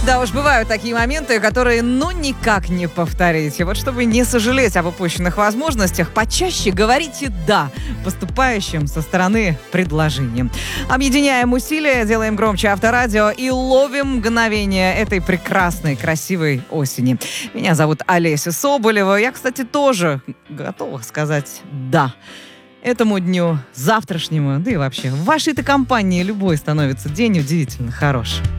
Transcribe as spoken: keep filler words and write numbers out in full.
Да уж, бывают такие моменты, которые ну никак не повторить. И вот чтобы не сожалеть об упущенных возможностях, почаще говорите «да» поступающим со стороны предложениям. Объединяем усилия, делаем громче Авторадио и ловим мгновение этой прекрасной, красивой осени. Меня зовут Олеся Соболева. Я, кстати, тоже готова сказать «да» этому дню, завтрашнему, да и вообще в вашей-то компании любой становится день удивительно хорошим.